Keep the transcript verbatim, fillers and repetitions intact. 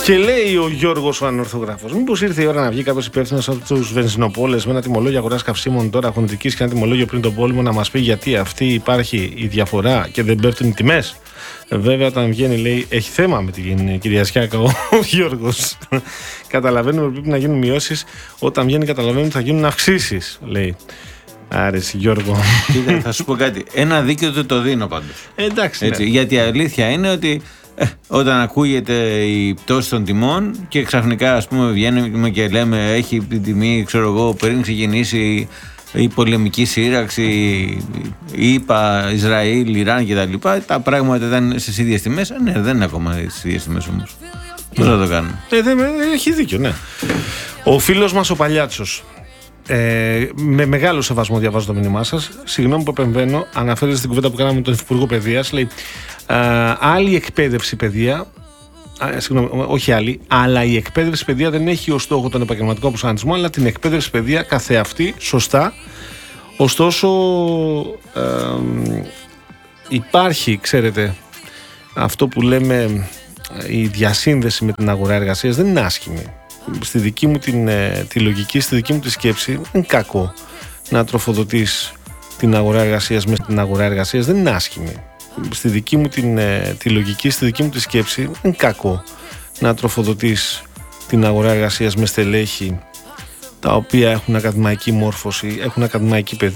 Και λέει ο Γιώργος ο ανορθογράφος, μήπως ήρθε η ώρα να βγει κάποιος υπεύθυνος από τους βενζινοπόλες με ένα τιμολόγιο αγοράς καυσίμων τώρα χονδρικής και ένα τιμολόγιο πριν τον πόλεμο να μας πει γιατί αυτή υπάρχει η διαφορά και δεν πέφτουν οι τιμές. Βέβαια, όταν βγαίνει, λέει, έχει θέμα με την κυρία Σιάκα ο Γιώργος. Καταλαβαίνουμε ότι πρέπει να γίνουν μειώσεις. Όταν βγαίνει, καταλαβαίνουμε ότι θα γίνουν αυξήσεις, λέει. Άρεσε, Γιώργο. Κοίτα, θα σου πω κάτι. Ένα δίκαιο το, το δίνω πάντως. Εντάξει. Έτσι, Ναι. γιατί η αλήθεια είναι ότι ε, όταν ακούγεται η πτώση των τιμών και ξαφνικά, ας πούμε, βγαίνουμε και λέμε έχει την τιμή, ξέρω εγώ, πριν ξεκινήσει η πολεμική σύραξη, η ΙΠΑ, Ισραήλ, Ιράν κτλ. Τα, τα πράγματα ήταν στις ίδιες τιμές. Ναι, δεν είναι ακόμα στις ίδιες τιμές όμως. Πώς θα το κάνουμε. Ε, δε, έχει δίκιο, ναι. Ο φίλος μας ο Παλιάτσος. Ε, με μεγάλο σεβασμό διαβάζω το μήνυμά σας. Συγγνώμη που επεμβαίνω. Αναφέρεται στην κουβέντα που κάναμε με τον Υφυπουργό Παιδείας. Λέει α, άλλη εκπαίδευση παιδεία. Α, συγγνώμη, όχι άλλη, αλλά η εκπαίδευση παιδεία δεν έχει ως στόχο τον επαγγελματικό προσανατολισμό, αλλά την εκπαίδευση παιδεία καθεαυτή, σωστά. Ωστόσο, ε, υπάρχει, ξέρετε, αυτό που λέμε η διασύνδεση με την αγορά εργασίας δεν είναι άσχημη. Στη δική μου την, τη λογική, στη δική μου τη σκέψη, δεν είναι κακό να τροφοδοτείς την αγορά εργασίας μέσα στην αγορά εργασίας, δεν είναι άσχημη. Στη δική μου την, τη λογική, στη δική μου τη σκέψη, δεν είναι κακό να τροφοδοτείς την αγορά εργασίας με στελέχη τα οποία έχουν ακαδημαϊκή μόρφωση, έχουν ακαδημαϊκή παιδεία.